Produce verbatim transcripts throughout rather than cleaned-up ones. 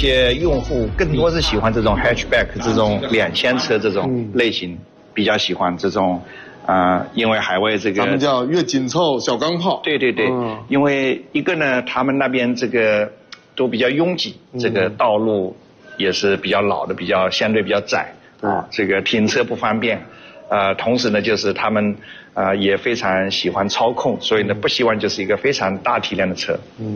些用户更多是喜欢这种 hatchback 这种两厢车这种类型，比较喜欢这种，呃，因为海外这个咱们叫越紧凑小钢炮。 对对对，嗯、因为一个呢，他们那边这个都比较拥挤，这个道路也是比较老的，比较相对比较窄啊，这个停车不方便。呃，同时呢，就是他们呃也非常喜欢操控，所以呢，不希望就是一个非常大体量的车。嗯。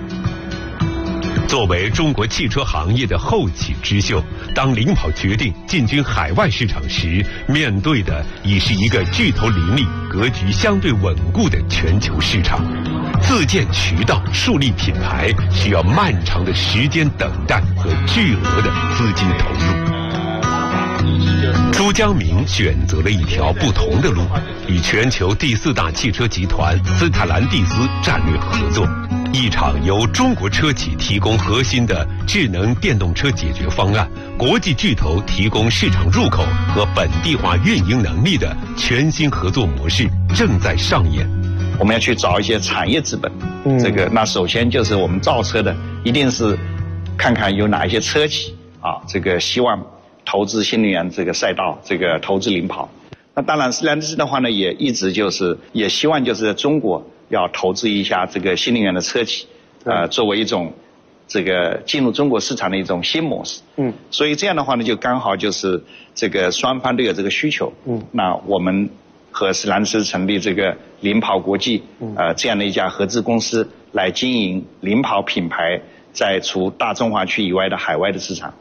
作为中国汽车行业的后起之秀，当领跑决定进军海外市场时，面对的已是一个巨头林立、格局相对稳固的全球市场。自建渠道、树立品牌，需要漫长的时间等待和巨额的资金投入。朱江明选择了一条不同的路，与全球第四大汽车集团斯泰兰蒂斯战略合作，一场由中国车企提供核心的智能电动车解决方案，国际巨头提供市场入口和本地化运营能力的全新合作模式正在上演。 我们要去找一些产业资本，嗯、这个那首先就是我们造车的，一定是看看有哪一些车企啊，这个希望投资新能源这个赛道，这个投资领跑。那当然，斯兰斯的话呢，也一直就是也希望就是在中国要投资一下这个新能源的车企，呃，作为一种这个进入中国市场的一种新模式。嗯，所以这样的话呢，就刚好就是这个双方都有这个需求。嗯，那我们和斯兰斯成立这个领跑国际，呃，这样的一家合资公司来经营领跑品牌在除大中华区以外的海外的市场。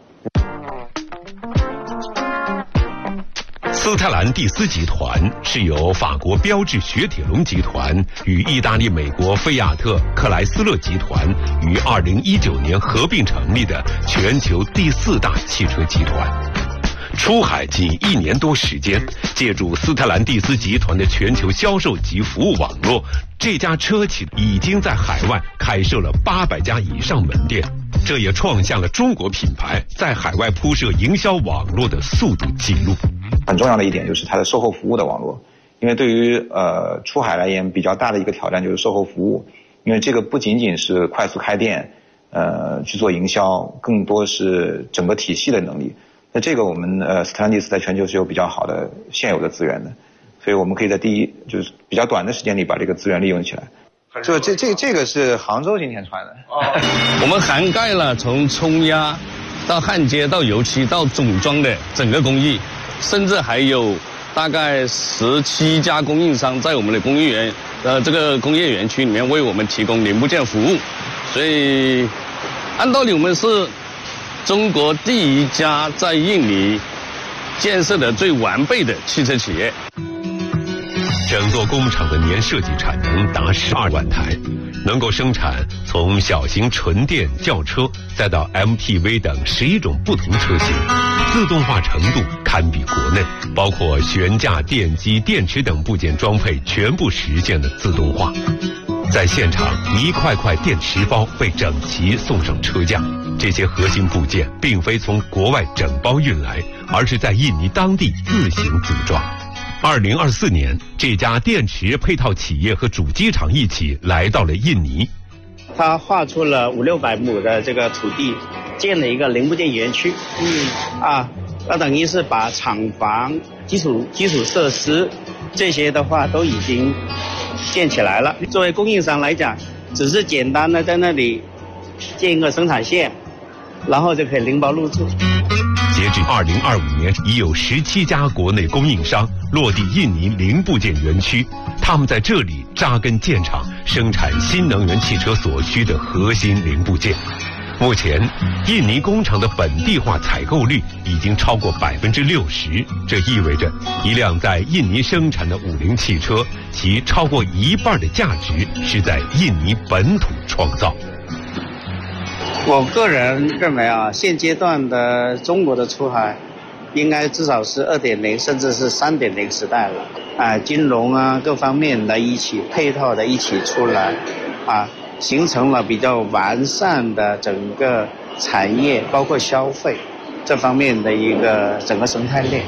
斯泰兰蒂斯集团是由法国标致雪铁龙集团与意大利美国菲亚特克莱斯勒集团于二零一九年合并成立的全球第四大汽车集团。出海仅一年多时间，借助斯泰兰蒂斯集团的全球销售及服务网络，这家车企已经在海外开设了八百家以上门店，这也创下了中国品牌在海外铺设营销网络的速度记录。 很重要的一点就是它的售后服务的网络，因为对于呃出海而言，比较大的一个挑战就是售后服务，因为这个不仅仅是快速开店，呃去做营销，更多是整个体系的能力。那这个我们呃斯泰兰蒂斯在全球是有比较好的现有的资源的，所以我们可以在第一就是比较短的时间里把这个资源利用起来。这这这这个是杭州今天穿的。 我们涵盖了从冲压到焊接到油漆到总装的整个工艺。甚至还有大概十七家供应商在我们的工业园，呃，这个工业园区里面为我们提供零部件服务，所以按道理我们是中国第一家在印尼建设的最完备的汽车企业。 整座工厂的年设计产能达十二万台，能够生产从小型纯电轿车再到 M P V 等十一种不同车型，自动化程度堪比国内，包括悬架、电机、电池等部件装配全部实现了自动化。在现场，一块块电池包被整齐送上车架，这些核心部件并非从国外整包运来，而是在印尼当地自行组装。二零二四年，这家电池配套企业和主机厂一起来到了印尼。 他划出了五六百亩的这个土地，建了一个零部件园区。嗯，啊，那等于是把厂房、基础基础设施这些的话都已经建起来了。作为供应商来讲，只是简单的在那里建一个生产线，然后就可以拎包入驻。 截至二零二五年，已有十七家国内供应商落地印尼零部件园区，他们在这里扎根建厂，生产新能源汽车所需的核心零部件。目前，印尼工厂的本地化采购率已经超过百分之六十，这意味着一辆在印尼生产的五菱汽车，其超过一半的价值是在印尼本土创造。 我个人认为啊，现阶段的中国的出海，应该至少是二点零甚至是三点零时代了啊，金融啊各方面的一起配套的一起出来啊，形成了比较完善的整个产业，包括消费这方面的一个整个生态链。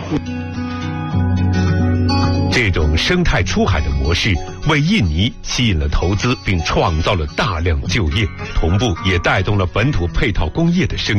这种生态出海的模式为印尼吸引了投资，并创造了大量就业，同步也带动了本土配套工业的生